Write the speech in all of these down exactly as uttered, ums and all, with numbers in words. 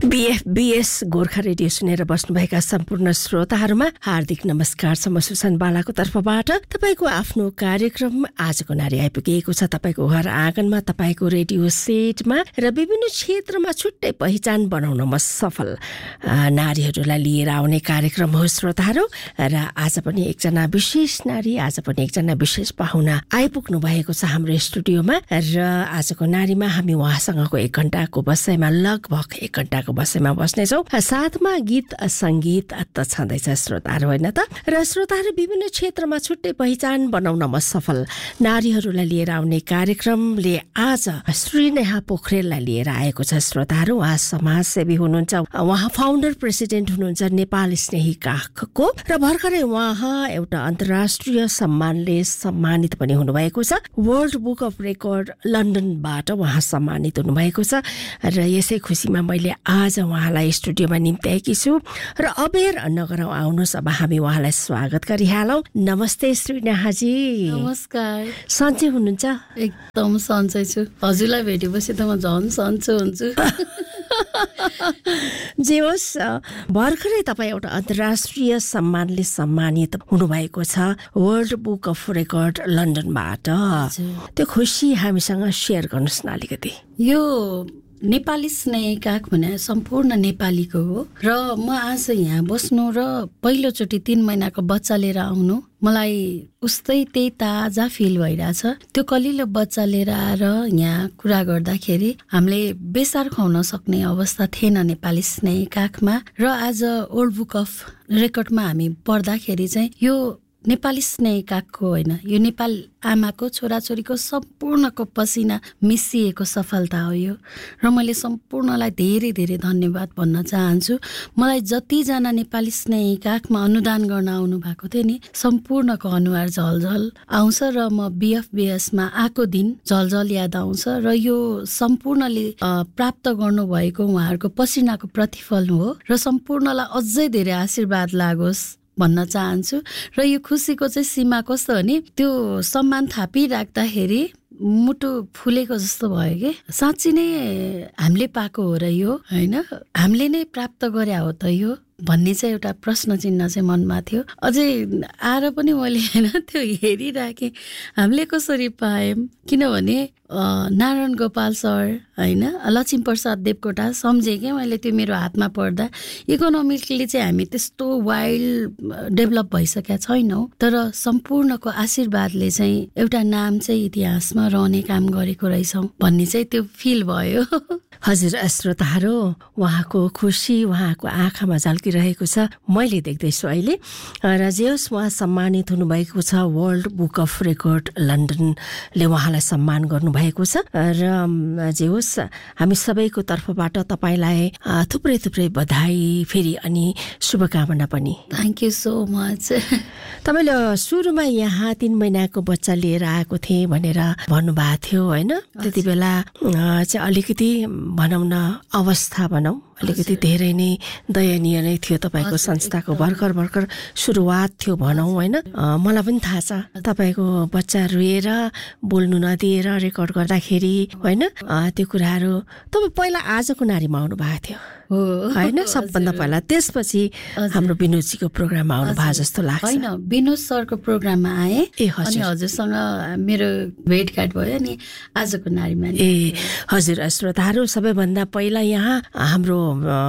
बीएफबीएस Gorkha radio सुनेर बस्नुभएका सम्पूर्ण श्रोताहरूमा हार्दिक नमस्कार छ। म सुसन बालाको तर्फबाट तपाईको आफ्नो कार्यक्रम आजको नारी आइपुगेको छ। तपाईको घर आँगनमा, तपाईको रेडियो सेटमा र विभिन्न क्षेत्रमा छुट्टै पहिचान बनाउन म सफल नारीहरूलाई लिएर आउने कार्यक्रम हो श्रोताहरू। र आज पनि एकजना विशेष नारी, आज पनि एकजना विशेष पाहुना आइपुग्नु भएको छ हाम्रो स्टुडियोमा। र आजको नारीमा हामी उहाँसँगको एक घण्टाको बसाइमा लगभग एक घण्टाको बसाइमा बस्नेछौँ। साथमा गीत सङ्गीत त छँदैछ श्रोताहरू, होइन त? र श्रोताहरू विभिन्न क्षेत्रमा छुट्टै पहिचान बनाउन म सफल नारीहरूलाई लिएर आउने कार्यक्रमले आज श्रीनेहा पोखरेललाई लिएर आएको छ श्रोताहरू। उहाँ समाजसेवी हुनुहुन्छ, उहाँ फाउन्डर प्रेसिडेन्ट हुनुहुन्छ नेपाल स्नेही काखको, र भर्खरै उहाँ एउटा अन्तर्राष्ट्रिय सम्मानले सम्मानित पनि हुनुभएको छ। वर्ल्ड बुक अफ रेकर्ड लन्डनबाट उहाँ सम्मानित हुनुभएको छ। र यसै खुसीमा मैले आज उहाँलाई स्टुडियोमा निम्त्याएकी छु। र अबेर नगरौँ, आउनुहोस् अब हामी उहाँलाई स्वागत गरिहालौँ। नमस्ते श्रीनेहाजी। नमस्कार। सन्चै हुनुहुन्छ? एकदम सन्चै छु। हजुरलाई भेटेपछि त म झन् सन्चो हुन्छु। जे होस्, भर्खरै तपाईँ एउटा अन्तर्राष्ट्रिय सम्मानले सम्मानित हुनुभएको छ वर्ल्ड बुक अफ रेकर्ड लन्डनबाट। त्यो खुसी हामीसँग सेयर गर्नुहोस् न अलिकति। यो नेपाली स्नेही काख भने सम्पूर्ण नेपालीको हो। र म आज यहाँ बस्नु र पहिलोचोटि तीन महिनाको बच्चा लिएर आउनु मलाई उस्तै त्यही ताजा फिल भइरहेछ। त्यो कलिलो बच्चा लिएर आएर यहाँ कुरा गर्दाखेरि हामीले बेसार खुवाउन सक्ने अवस्था थिएन नेपाली स्नेही काखमा। र आज वर्ल्ड बुक अफ रेकर्डमा हामी पढ्दाखेरि चाहिँ यो नेपाली स्नेही काखको होइन, यो नेपाल आमाको छोराछोरीको सम्पूर्णको पसिना मिसिएको सफलता हो यो। र मैले सम्पूर्णलाई धेरै धेरै धन्यवाद भन्न चाहन्छु। मलाई जतिजना नेपाली स्नेही काखमा अनुदान गर्न आउनु भएको थियो नि, सम्पूर्णको अनुहार झलझल आउँछ। र म बीएफबीएसमा आएको दिन झलझल याद आउँछ। र यो सम्पूर्णले प्राप्त गर्नुभएको उहाँहरूको पसिनाको प्रतिफल हो। र सम्पूर्णलाई अझै धेरै आशीर्वाद लागोस् भन्न चाहन्छु। र यो खुसीको चाहिँ सीमा कस्तो हो नि, त्यो सम्मान थापिराख्दाखेरि मुटु फुलेको जस्तो भयो कि साँच्ची नै हामीले पाएको हो र यो, होइन हामीले नै प्राप्त गरे हो त यो भन्ने चाहिँ एउटा प्रश्न चिन्ह चाहिँ मनमा थियो। अझै आएर पनि मैले होइन त्यो हेरिराखेँ हामीले कसरी पायौँ। किनभने नारायण गोपाल सर, होइन लक्ष्मी प्रसाद देवकोटा सम्झेँ कि मैले त्यो मेरो हातमा पर्दा। इकोनोमिकली चाहिँ हामी त्यस्तो वाइल्ड डेभलप भइसकेका छैनौँ, तर सम्पूर्णको आशीर्वादले चाहिँ एउटा नाम चाहिँ इतिहासमा रहने काम गरेको रहेछौँ भन्ने चाहिँ त्यो फिल भयो। हजुर श्रोताहरू, उहाँको खुसी उहाँको आँखामा झल्किरहेको छ, मैले देख्दैछु अहिले। र जे होस्, उहाँ सम्मानित हुनुभएको छ। वर्ल्ड बुक अफ रेकर्ड लन्डनले उहाँलाई सम्मान गर्नुभएको छ। र जे होस्, हामी सबैको तर्फबाट तपाईँलाई थुप्रै थुप्रै बधाई फेरि अनि शुभकामना पनि। Thank you so much. तपाईँले सुरुमा यहाँ तीन महिनाको बच्चा लिएर आएको थिएँ भनेर भन्नुभएको थियो, होइन? त्यति बेला चाहिँ अलिकति भनौँ न अवस्था भनौँ अलिकति धेरै नै दयनीय नै थियो तपाईँको संस्थाको। भर्खर भर्खर सुरुवात थियो भनौँ, होइन? मलाई पनि थाहा छ तपाईँको बच्चा रोएर बोल्नु नदिएर रेकर्ड गर्दाखेरि, होइन त्यो कुराहरू। तपाईँ पहिला आजको नारीमा आउनु भएको थियो, होइन? सबभन्दा पहिला, त्यसपछि हाम्रो विनोदजीको प्रोग्राममा आउनु भएको जस्तो लाग्छ। होइन, विनोद सरको प्रोग्राममा आएँ ए हजुर, हजुरसँग मेरो भेटघाट भयो नि आजको नारीमा। ए हजुर श्रोताहरू, सबैभन्दा पहिला यहाँ हाम्रो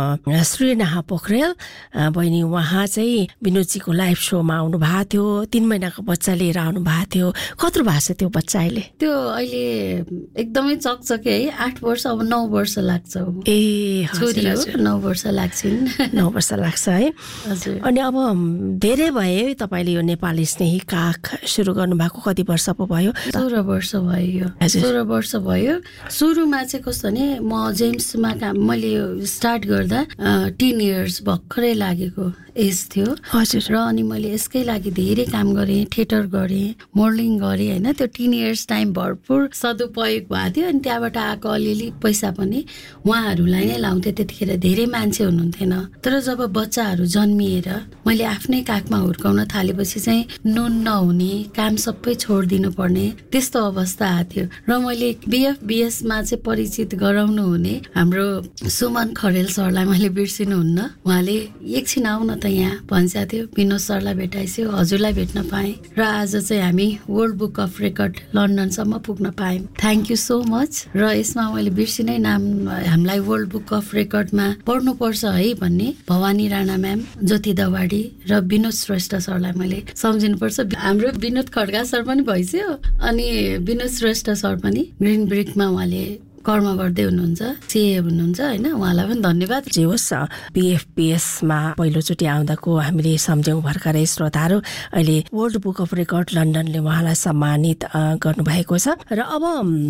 श्रीनेहा पोखरेल बहिनी, उहाँ चाहिँ विनोदजीको लाइभ सोमा आउनु भएको थियो। तीन महिनाको बच्चा लिएर आउनु भएको थियो। कत्रो भएको छ त्यो बच्चा अहिले? त्यो अहिले एकदमै चकचके है, आठ वर्ष अब नौ वर्ष लाग्छ। ए छोरी हो, नौ वर्ष लाग्छन्। नौ वर्ष लाग्छ है। हजुर। अनि अब धेरै भयो तपाईँले यो नेपाली स्नेही काख सुरु गर्नुभएको, कति वर्ष पो भयो? सोह्र वर्ष भयो। सोह्र वर्ष भयो। सुरुमा चाहिँ कस्तो नि, म जेम्समा काम मैले स्टार्ट गर्दा टिन इयर्स भर्खरै लागेको, एज थियो हजुर र अनि मैले यसकै लागि धेरै काम गरेँ, थिएटर गरेँ, मोडलिङ गरेँ होइन। त्यो टिन इयर्स टाइम भरपुर सदुपयोग भएको थियो अनि त्यहाँबाट आएको अलिअलि पैसा पनि उहाँहरूलाई नै लाउँथेँ। त्यतिखेर धेरै मान्छे हुनुहुन्थेन। तर जब बच्चाहरू जन्मिएर मैले आफ्नै काखमा हुर्काउन थालेपछि चाहिँ नुन नहुने, काम सबै छोडिदिनु पर्ने त्यस्तो अवस्था आएको थियो र मैले बिएफबिएसमा चाहिँ परिचित गराउनु हुने हाम्रो सुमन खरेल सरलाई मैले बिर्सिनुहुन्न। उहाँले एकछिन आऊ न त यहाँ भन्छ थियो। विनोद सरलाई भेटाइसक्यो, हजुरलाई भेट्न पाएँ र आज चाहिँ हामी वर्ल्ड बुक अफ रेकर्ड लन्डनसम्म पुग्न पायौँ। Thank you so much. र यसमा मैले बिर्सिनै नाम हामीलाई वर्ल्ड बुक अफ रेकर्डमा पढ्नुपर्छ है भन्ने भवानी राणा म्याम, ज्योति दवाडी र विनोद श्रेष्ठ सरलाई मैले सम्झिनुपर्छ। हाम्रो विनोद खड्का सर पनि भइसक्यो अनि विनोद श्रेष्ठ सर पनि ग्रिन ब्रिकमा उहाँले कर्म गर्दै हुनुहुन्छ, सिए हुनुहुन्छ होइन। उहाँलाई पनि धन्यवाद। जे होस् बिएफपिएसमा पहिलोचोटि आउँदाको हामीले सम्झ्यौँ भर्खरै श्रोताहरू। अहिले वर्ल्ड बुक अफ रेकर्ड लन्डनले उहाँलाई सम्मानित गर्नुभएको छ। र अब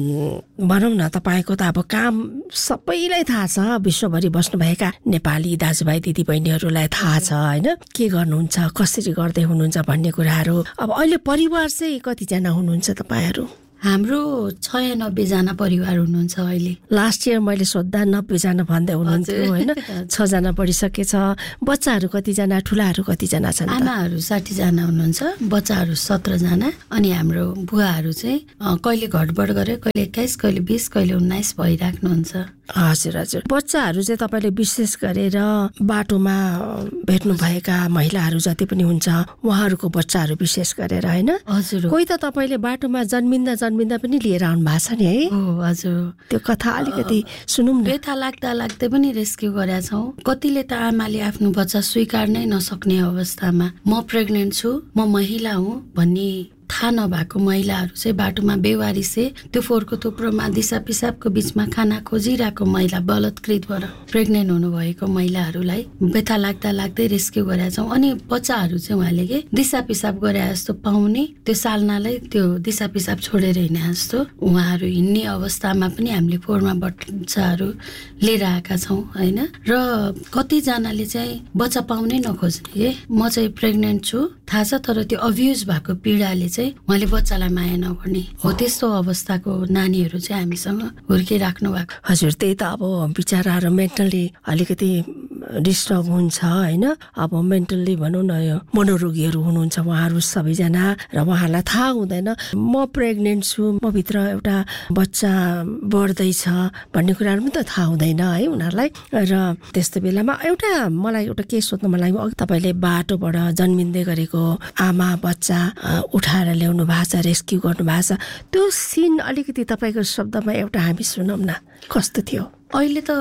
भनौँ न तपाईँको त अब काम सबैलाई थाहा छ, विश्वभरि बस्नुभएका नेपाली दाजुभाइ दिदीबहिनीहरूलाई थाहा छ होइन, के गर्नुहुन्छ, कसरी गर्दै हुनुहुन्छ भन्ने कुराहरू। अब अहिले परिवार चाहिँ कतिजना हुनुहुन्छ तपाईँहरू? हाम्रो छयानब्बे जना परिवार हुनुहुन्छ अहिले। लास्ट इयर मैले सोद्धा नब्बे जना भन्दै हुनुहुन्थ्यो होइन। छजना बढिसकेछ। बच्चाहरू कतिजना, ठुलाहरू कतिजना छन्? आमाहरू साठी जना हुनुहुन्छ, बच्चाहरू सत्र जना अनि हाम्रो बुवाहरू चाहिँ कहिले घटबड गरे, कहिले एक्काइस, कहिले बिस, कहिले उन्नाइस भइराख्नुहुन्छ। हजुर हजुर। बच्चाहरू चाहिँ तपाईँले विशेष गरेर बाटोमा भेट्नुभएका महिलाहरू जति पनि हुन्छ उहाँहरूको बच्चाहरू विशेष गरेर होइन? हजुर। कोही त तपाईँले बाटोमा जन्मिँदा जन्मिँदा पनि लिएर आउनु भएको छ नि है? हो हजुर। त्यो कथा अलिकति सुनौँ न। व्यथा लाग्दा लाग्दै पनि रेस्क्यु गरेका छौँ। कतिले त आमाले आफ्नो बच्चा स्वीकार नै नसक्ने अवस्थामा म प्रेग्नेन्ट छु, म महिला हुँ भन्ने थाहा नभएको महिलाहरू चाहिँ बाटोमा बेवारिसे त्यो फोहोरको थुप्रोमा दिसा पिसाबको बिचमा खाना खोजिरहेको महिला, बलात्कृत भएर प्रेग्नेन्ट हुनुभएको महिलाहरूलाई व्यथा लाग्दा लाग्दै रेस्क्यु गरेका छौँ। अनि बच्चाहरू चाहिँ उहाँले के दिसा पिसाब गरे जस्तो पाउने, त्यो सालनालाई त्यो दिसा पिसाब छोडेर हिँडे जस्तो उहाँहरू हिँड्ने अवस्थामा पनि हामीले फोहोरमा बच्चाहरू लिएर आएका छौँ होइन। र कतिजनाले चाहिँ बच्चा पाउनै नखोज्ने के म चाहिँ प्रेग्नेन्ट छु थाहा छ, तर त्यो अब्युज भएको पीडाले चाहिँ उहाँले बच्चालाई माया नगर्ने हो, त्यस्तो अवस्थाको नानीहरू चाहिँ हामीसँग हुर्किराख्नु भएको। हजुर, त्यही त अब बिचराहरू मेन्टल्ली अलिकति डिस्टर्ब हुन्छ होइन। अब मेन्टल्ली भनौँ न यो मनोरोगीहरू हुनुहुन्छ उहाँहरू सबैजना, र उहाँहरूलाई थाहा हुँदैन म प्रेग्नेन्ट छु, म भित्र एउटा बच्चा बढ्दैछ भन्ने कुराहरू पनि त थाहा हुँदैन है उनीहरूलाई। र त्यस्तो बेलामा एउटा मलाई एउटा के सोध्नु मन लाग्यो, अघि तपाईँले बाटोबाट जन्मिँदै गरेको आमा बच्चा उठाएर ल्याउनु भएको छ, रेस्क्यु गर्नु भएको छ, त्यो सिन अलिकति तपाईँको शब्दमा एउटा हामी सुनौँ न, कस्तो थियो? अहिले त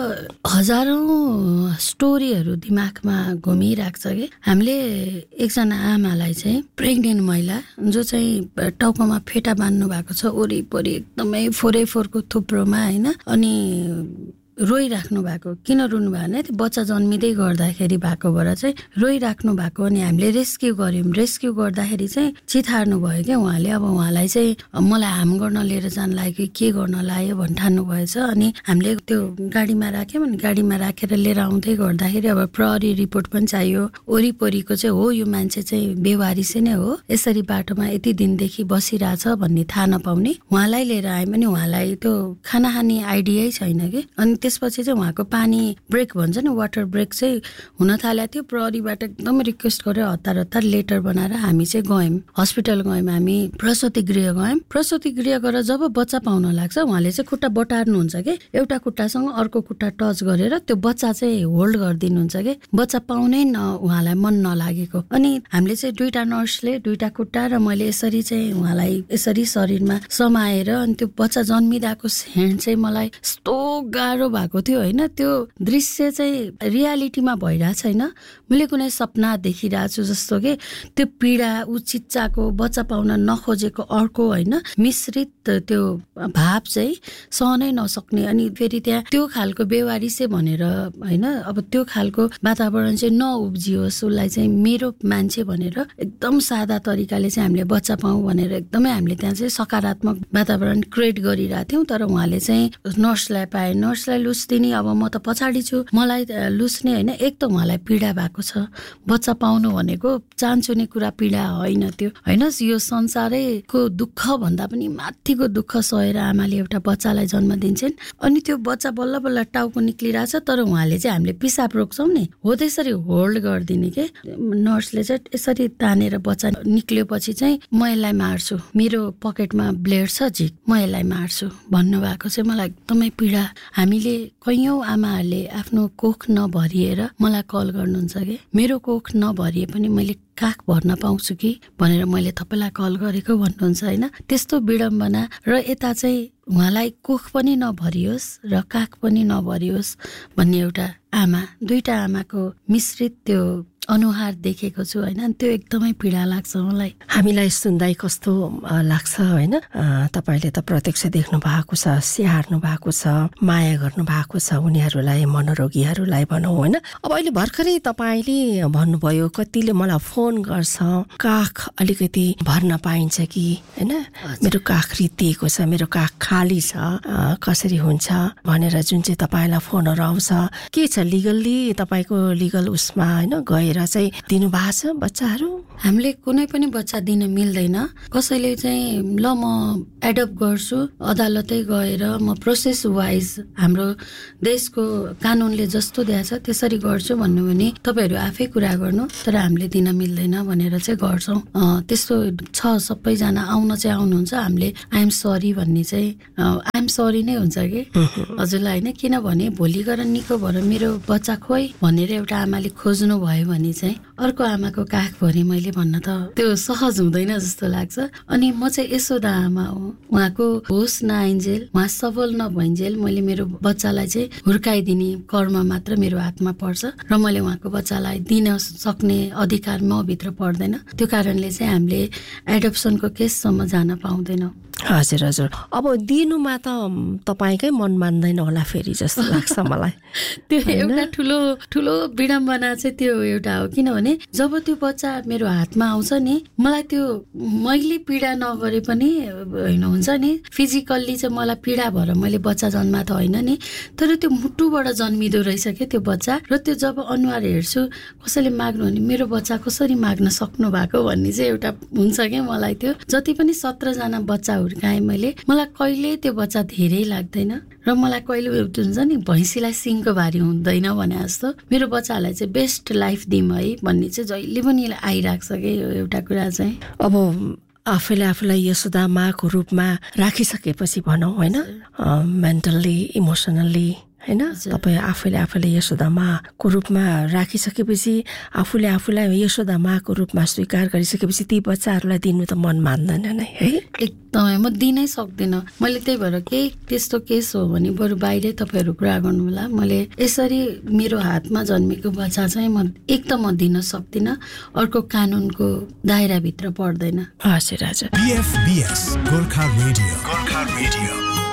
हजारौँ स्टोरीहरू दिमागमा घुमिरहेको छ कि हामीले एकजना आमालाई चाहिँ प्रेग्नेन्ट महिला जो चाहिँ टाउकोमा फेटा बान्नु भएको छ, वरिपरि एकदमै फोरै फोरको थुप्रोमा होइन, अनि रोइराख्नु भएको। किन रुनु भयो भने त्यो बच्चा जन्मिँदै गर्दाखेरि भएको भएर चाहिँ रोइराख्नु भएको। अनि हामीले रेस्क्यु गऱ्यौँ। रेस्क्यु गर्दाखेरि चाहिँ चितार्नु भयो क्या उहाँले। अब उहाँलाई चाहिँ मलाई हार्म गर्न लिएर जान लाग्यो, के गर्न लाग्यो भन् ठान्नु भएछ। अनि हामीले त्यो गाडीमा राख्यौँ। अनि गाडीमा राखेर लिएर आउँदै गर्दाखेरि अब प्रहरी रिपोर्ट पनि चाहियो, वरिपरिको चाहिँ हो यो मान्छे चाहिँ बेवारिसे नै हो, यसरी बाटोमा यति दिनदेखि बसिरहेछ भन्ने थाहा नपाउने। उहाँलाई लिएर आयौँ भने उहाँलाई त्यो खाना खाने आइडियै छैन कि। अनि त्यसपछि चाहिँ उहाँको पानी ब्रेक भन्छ नि, वाटर ब्रेक चाहिँ हुन थालेको थियो। प्रहरीबाट एकदम रिक्वेस्ट गर्यो, हतार हतार लेटर बनाएर हामी चाहिँ गयौँ, हस्पिटल गयौँ, हामी प्रसुति गृह गयौँ। प्रसुति गृह गएर जब बच्चा पाउन लाग्छ उहाँले चाहिँ खुट्टा बटार्नुहुन्छ कि, एउटा खुट्टासँग अर्को खुट्टा टच गरेर त्यो बच्चा चाहिँ होल्ड गरिदिनुहुन्छ कि, बच्चा पाउनै न उहाँलाई मन नलागेको। अनि हामीले चाहिँ दुईवटा नर्सले दुईवटा खुट्टा र मैले यसरी चाहिँ उहाँलाई यसरी शरीरमा समाएर अनि त्यो बच्चा जन्मिँदाको हेन्ड चाहिँ मलाई यस्तो गाह्रो भएको थियो होइन। त्यो दृश्य चाहिँ रियालिटीमा भइरहेको छैन, मैले कुनै सपना देखिरहेको छु जस्तो कि। त्यो पीडा, ऊ चिच्चाको बच्चा पाउन नखोजेको अर्को होइन, मिश्रित त्यो भाव चाहिँ सहनै नसक्ने। अनि फेरि त्यहाँ त्यो खालको बेवारिसे भनेर होइन, अब त्यो खालको वातावरण चाहिँ नउब्जियोस्, उसलाई चाहिँ मेरो मान्छे भनेर एकदम सादा तरिकाले चाहिँ हामीले बच्चा पाऊँ भनेर एकदमै हामीले त्यहाँ चाहिँ सकारात्मक वातावरण क्रिएट गरिरहेको थियौँ। तर उहाँले चाहिँ नर्सलाई पाए, नर्सलाई लुस्दिने, अब म त पछाडि छु, मलाई लुस्ने होइन। एक त उहाँलाई पीडा भएको छ, बच्चा पाउनु भनेको चाहन्छुने कुरा पीडा होइन त्यो होइन। यो संसारैको दुःख भन्दा पनि माथिको दुःख सहेर आमाले एउटा बच्चालाई जन्म दिन्छन्। अनि त्यो बच्चा बल्ल बल्ल टाउको निक्लिरहेछ, तर उहाँले चाहिँ हामीले पिसाब रोक्छौँ नि हो त्यसरी होल्ड गरिदिने के। नर्सले चाहिँ यसरी तानेर बच्चा निक्लिएपछि चाहिँ म यसलाई मार्छु, मेरो पकेटमा ब्लेड छ झिक, म यसलाई मार्छु भन्नुभएको चाहिँ मलाई एकदमै पीडा। हामीले कैयौँ आमाहरूले आफ्नो कोख नभरिएर मलाई कल गर्नुहुन्छ कि मेरो कोख नभरिए पनि मैले काख भर्न पाउँछु कि भनेर मैले तपाईँलाई कल गरेको भन्नुहुन्छ होइन। त्यस्तो विडम्बना र यता चाहिँ उहाँलाई कोख पनि नभरियोस् र काख पनि नभरियोस् भन्ने एउटा आमा, दुईटा आमाको मिश्रित त्यो अनुहार देखेको छु होइन। त्यो एकदमै पीडा लाग्छ मलाई। हामीलाई सुन्दै कस्तो लाग्छ होइन। तपाईँले त प्रत्यक्ष देख्नु भएको छ, स्याहार्नु भएको छ, माया गर्नु भएको छ उनीहरूलाई, मनोरोगीहरूलाई भनौँ होइन। अब अहिले भर्खरै तपाईँले भन्नुभयो कतिले मलाई फोन गर्छ काख अलिकति भर्न पाइन्छ कि होइन, मेरो काख रित्तिएको छ, मेरो काख खाली छ, कसरी हुन्छ भनेर जुन चाहिँ तपाईँलाई फोनहरू आउँछ, के छ लिगल्ली तपाईँको लिगल उसमा होइन गएर चाहिँ दिनु भएको छ बच्चाहरू? हामीले कुनै पनि बच्चा दिन मिल्दैन। कसैले चाहिँ ल म एडप्ट गर्छु अदालतै गएर म प्रोसेस वाइज हाम्रो देशको कानुनले जस्तो दिएछ त्यसरी गर्छु भन्नु भने तपाईँहरू आफै कुरा गर्नु, तर हामीले दिन मिल्दैन भनेर चाहिँ गर्छौँ। त्यस्तो छ, सबैजना आउन चाहिँ आउनुहुन्छ, हामीले आइएम सरी भन्ने चाहिँ आइएम सरी नै हुन्छ कि हजुरलाई होइन। किनभने भोलि गएर निको भएर मेरो बच्चा खोइ भनेर एउटा आमाले खोज्नु भयो भने चाहिँ अर्को आमाको काखभरि मैले भन्न त त्यो सहज हुँदैन जस्तो लाग्छ। अनि म चाहिँ यशोदा आमा हो, उहाँको होस नआइन्जेल, उहाँ सबल नभइन्जेल मैले मेरो बच्चालाई चाहिँ हुर्काइदिने कर्म मात्र मेरो हातमा पर्छ र मैले उहाँको बच्चालाई दिन सक्ने अधिकार म भित्र पर्दैन। त्यो कारणले चाहिँ हामीले एडप्सनको केससम्म जान पाउँदैनौँ। हजुर हजुर। अब दिनुमा त तपाईँकै मन मान्दैन होला फेरि जस्तो लाग्छ मलाई। त्यो एउटा ठुलो ठुलो विडम्बना चाहिँ त्यो एउटा हो। किनभने जब त्यो बच्चा मेरो हातमा आउँछ नि, मलाई त्यो मैले पीडा नगरे पनि होइन हुन्छ नि, फिजिकल्ली चाहिँ मलाई पीडा भएर मैले बच्चा जन्मा त होइन नि, तर त्यो मुटुबाट जन्मिँदो रहेछ क्या त्यो बच्चा। र त्यो जब अनुहार हेर्छु कसैले माग्नु भने मेरो बच्चा कसरी माग्न सक्नु भएको भन्ने चाहिँ एउटा हुन्छ क्या मलाई। त्यो जति पनि सत्रजना बच्चा हुर्काएँ मैले, मलाई कहिले त्यो बच्चा धेरै लाग्दैन र मलाई कहिले एउटा हुन्छ नि भैँसीलाई सिङको भारी हुँदैन भने जस्तो मेरो बच्चाहरूलाई चाहिँ बेस्ट लाइफ दिउँ है भन्ने चाहिँ जहिले पनि आइरहेको छ कि यो एउटा कुरा चाहिँ। अब आफैले आफूलाई यशोदा माको रूपमा राखिसकेपछि भनौँ होइन, मेन्टल्ली इमोसनल्ली होइन, तपाईँ आफैले आफैले यशोदा माको रूपमा राखिसकेपछि, आफूले आफूलाई यशोदा माको रूपमा स्वीकार गरिसकेपछि ती बच्चाहरूलाई दिनु त मन मान्दैन नै है। एकदमै म दिनै सक्दिनँ। मैले त्यही भएर केही त्यस्तो केस हो भने बरु बाहिरै तपाईँहरू कुरा गर्नु होला। मैले यसरी मेरो हातमा जन्मेको बच्चा चाहिँ म एक त म दिन सक्दिनँ, अर्को कानुनको दायराभित्र पर्दैन। हजुर हजुर। बीएफबीएस गोर्खा रेडियो, गोर्खा रेडियो।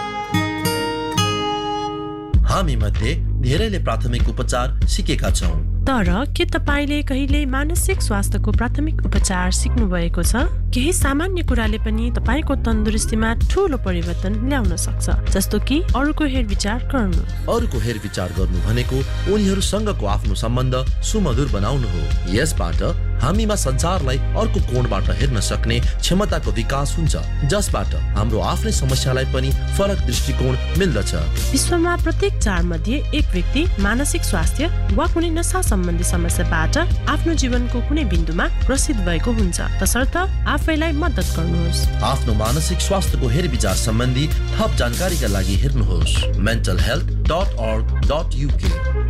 हामी मध्ये धेरैले प्राथमिक उपचार सिकेका छौं, तर के तपाईले कहिले मानसिक स्वास्थ्यको प्राथमिक उपचार सिक्नु भएको छ? केही सामान्य कुराले पनि तपाईको तन्दुरुस्तीमा ठूलो परिवर्तन ल्याउन सक्छ, जस्तो कि अरूको हेरविचार गर्नु। अरूको हेरविचार गर्नु भनेको उनीहरूसँगको आफ्नो सम्बन्ध सुमधुर बनाउनु हो। यसबाट हामीमा संसारलाई अर्को कोणबाट हेर्न सक्ने क्षमताको विकास हुन्छ, जसबाट हाम्रो आफ्नै समस्यालाई पनि फरक दृष्टिकोण मिल्दछ। विश्वमा प्रत्येक चार मध्ये एक व्यक्ति मानसिक स्वास्थ्य वा कुनै नशा सम्बन्धी समस्याबाट आफ्नो जीवनको कुनै बिन्दुमा ग्रसित भएको हुन्छ। तसर्थ आफैलाई मद्दत गर्नुहोस्। आफ्नो मानसिक स्वास्थ्यको हेरविचार सम्बन्धी थप जानकारीका लागि हेर्नुहोस् मेन्टल हेल्थ डट अर्ग डट युके।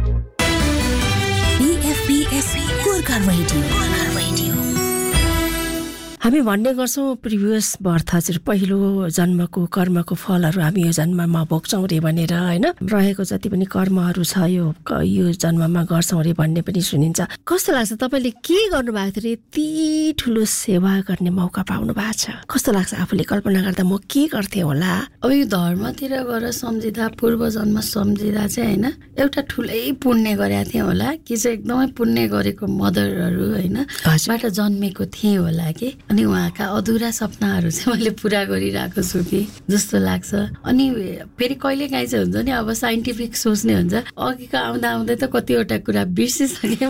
बीएफबीएस गोर्खा रेडियो। हामी भन्ने गर्छौँ प्रिभियस बर्थ, हजुर पहिलो जन्मको कर्मको फलहरू हामी यो जन्ममा भोग्छौँ रे भनेर होइन, रहेको जति पनि कर्महरू छ यो यो जन्ममा गर्छौँ रे भन्ने पनि सुनिन्छ। कस्तो लाग्छ तपाईँले के गर्नुभएको थियो, यति ठुलो सेवा गर्ने मौका पाउनु भएको छ, कस्तो लाग्छ आफूले कल्पना गर्दा म के गर्थेँ होला? अब यो धर्मतिर गएर सम्झिँदा, पूर्व जन्म सम्झिँदा चाहिँ होइन एउटा ठुलै पुण्य गरेको थिएँ होला कि चाहिँ एकदमै पुण्य गरेको मदरहरू होइन बाट जन्मेको थिएँ होला कि। अनि उहाँका अधुरा सपनाहरू चाहिँ मैले पुरा गरिरहेको छु कि जस्तो लाग्छ। अनि फेरि कहिले काहीँ चाहिँ हुन्छ नि अब साइन्टिफिक सोच्ने हुन्छ, अघिको आउँदा आउँदै त कतिवटा कुरा बिर्सिसकेँ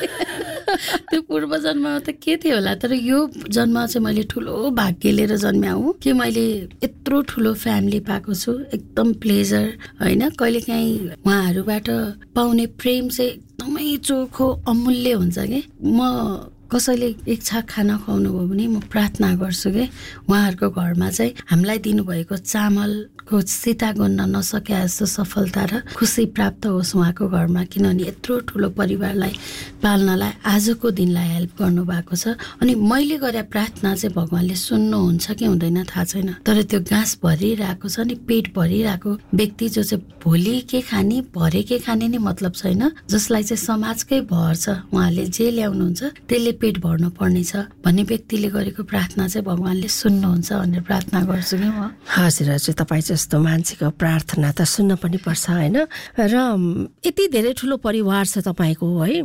त्यो पूर्व जन्ममा त के थियो होला, तर यो जन्म चाहिँ मैले ठुलो भाग्य लिएर जन्म्याउ कि मैले यत्रो ठुलो फ्यामिली पाएको छु, एकदम प्लेजर होइन। कहिले काहीँ उहाँहरूबाट पाउने प्रेम चाहिँ एकदमै चोखो अमूल्य हुन्छ कि म कसैले एक छाक खाना खुवाउनु भयो भने म प्रार्थना गर्छु कि उहाँहरूको घरमा चाहिँ हामीलाई दिनुभएको चामलको सिता गोन्न नसके जस्तो सफलता र खुसी प्राप्त होस् उहाँको घरमा, किनभने यत्रो ठुलो परिवारलाई पाल्नलाई आजको दिनलाई हेल्प गर्नुभएको छ। अनि मैले गरे प्रार्थना चाहिँ भगवान्ले सुन्नुहुन्छ कि हुँदैन थाहा छैन, तर त्यो गाँस भरिरहेको छ नि, पेट भरिरहेको व्यक्ति जो चाहिँ भोलि के खाने भरे के खाने नि मतलब छैन, जसलाई चाहिँ समाजकै भर छ, उहाँले जे ल्याउनुहुन्छ त्यसले पेट भर्नु पर्ने छ भन्ने व्यक्तिले गरेको प्रार्थना चाहिँ भगवान्ले सुन्नुहुन्छ भनेर प्रार्थना गर्छु कि म। हजुर हजुर, तपाईँ जस्तो मान्छेको प्रार्थना त सुन्न पनि पर्छ होइन। र यति धेरै ठुलो परिवार छ तपाईँको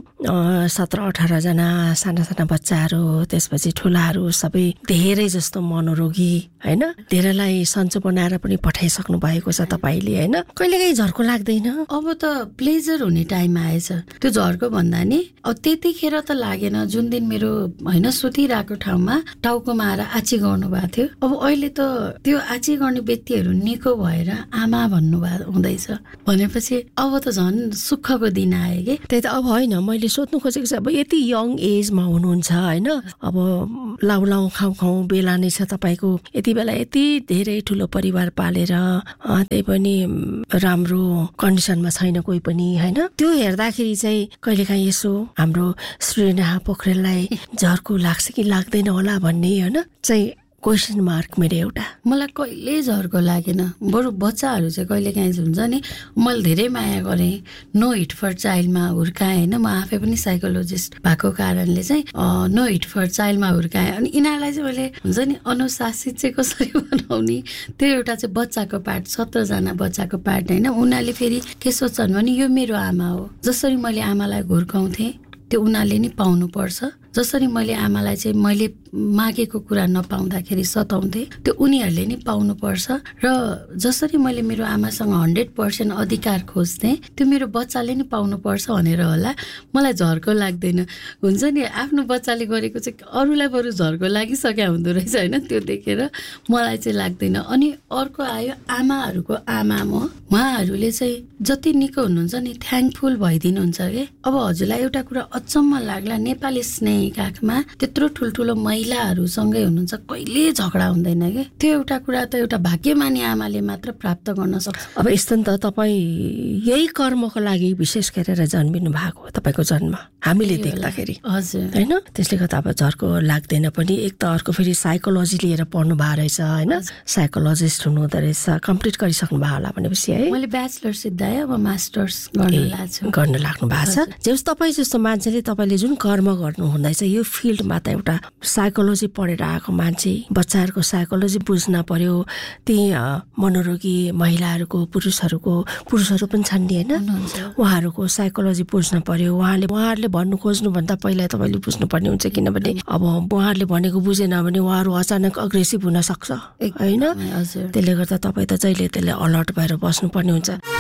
है, सत्र अठारजना साना साना बच्चाहरू, त्यसपछि ठुलाहरू सबै धेरै जस्तो मनोरोगी होइन, धेरैलाई सन्चो बनाएर पनि पठाइसक्नु भएको छ तपाईँले होइन। कहिलेकाहीँ झर्को लाग्दैन? अब त प्लेजर हुने टाइम आएछ, त्यो झर्को भन्दा नि अब त्यतिखेर त लागेन जुन दिन मेरो होइन सुतिरहेको ठाउँमा टाउकोमा आएर आची गर्नु भएको थियो। अब अहिले त त्यो आची गर्ने व्यक्तिहरू निको भएर आमा भन्नुभएको हुँदैछ भनेपछि अब त झन् सुखको दिन आयो कि। त्यही त अब होइन, मैले सोध्नु खोजेको चाहिँ अब यति यङ एजमा हुनुहुन्छ होइन, अब लाउ लाउ खाउ खाउ बेला नै छ तपाईँको, यति बेला यति धेरै ठुलो परिवार पालेर त्यही पनि राम्रो कन्डिसनमा छैन कोही पनि होइन। त्यो हेर्दाखेरि चाहिँ कहिलेकाहीँ यसो हाम्रो श्रीनेहा पोखरेललाई झर्को लाग्छ कि लाग्दैन होला भन्ने होइन चाहिँ क्वेसन मार्क मेरो एउटा। मलाई कहिले झर्को लागेन, बरु बच्चाहरू चाहिँ कहिले काहीँ हुन्छ नि, मैले धेरै माया गरेँ, नो हिट फर चाइल्डमा हुर्काएँ होइन। म आफै पनि साइकोलोजिस्ट भएको कारणले चाहिँ नो हिट फर चाइल्डमा हुर्काएँ। अनि यिनीहरूलाई चाहिँ मैले हुन्छ नि अनुशासित चाहिँ कसरी बनाउने, त्यो एउटा चाहिँ बच्चाको पार्ट, सत्रजना बच्चाको पार्ट होइन। उनीहरूले फेरि के सोच्छन् भने यो मेरो आमा हो, जसरी मैले आमालाई हुर्काउँथेँ त्यो उनीहरूले नि पाउनुपर्छ, जसरी मैले आमालाई चाहिँ मैले मागेको कुरा नपाउँदाखेरि सताउँथेँ त्यो उनीहरूले नि पाउनुपर्छ, र जसरी मैले मेरो आमासँग हन्ड्रेड पर्सेन्ट अधिकार खोज्थेँ त्यो मेरो बच्चाले नि पाउनुपर्छ भनेर होला मलाई झर्को लाग्दैन। हुन्छ नि आफ्नो बच्चाले गरेको चाहिँ अरूलाई बरु झर्को लागिसक्यो हुँदो रहेछ होइन, त्यो देखेर मलाई चाहिँ लाग्दैन। अनि अर्को आयो आमाहरूको आमा म, उहाँहरूले चाहिँ जति निको हुनुहुन्छ नि थ्याङ्कफुल भइदिनुहुन्छ कि। अब हजुरलाई एउटा कुरा अचम्म लाग्ला, नेपाली स्नेह काखमा त्यत्रो ठुल्ठुलो महिलाहरूसँगै हुनुहुन्छ, कहिले झगडा हुँदैन कि। त्यो एउटा कुरा त एउटा भाग्यमानी आमाले मात्र प्राप्त गर्न सक्छ। अब यस्तो नि त तपाईँ यही कर्मको लागि विशेष गरेर जन्मिनु भएको हो, तपाईँको जन्म हामीले देख्दाखेरि हजुर होइन, त्यसले गर्दा अब झर्को लाग्दैन पनि। एक त अर्को फेरि साइकोलोजी लिएर पढ्नु भएको रहेछ होइन, साइकोलोजिस्ट हुनु हुँदो रहेछ, कम्प्लिट गरिसक्नु भयो होला भनेपछि है। मैले ब्याचलर सिद्धाएँ, अब मास्टर्स गर्न लाग्छु गर्न लाग्नु भएको छ। जस तपाईँ जस्तो मान्छेले तपाईँले जुन कर्म गर्नु हुँदैछ यो फिल्डमा त एउटा साइकोलोजी पढेर आएको मान्छे, बच्चाहरूको साइकोलोजी बुझ्न पर्यो, ती मनोरोगी महिलाहरूको पुरुषहरूको पुरुषहरू पनि छन् नि होइन, उहाँहरूको साइकोलोजी बुझ्न पर्यो। उहाँले उहाँहरूले भन्नु खोज्नुभन्दा पहिला तपाईँले बुझ्नुपर्ने हुन्छ, किनभने अब उहाँहरूले भनेको बुझेन भने उहाँहरू अचानक अग्रेसिभ हुन सक्छ होइन। त्यसले गर्दा तपाईँ त जहिले त्यसले अलर्ट भएर बस्नुपर्ने हुन्छ।